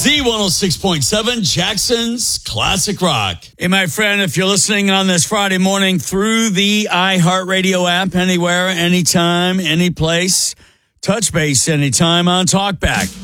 Z106.7, Jackson's Classic Rock. Hey, my friend, if you're listening on this Friday morning through the iHeartRadio app, anywhere, anytime, any place, touch base anytime on Talkback.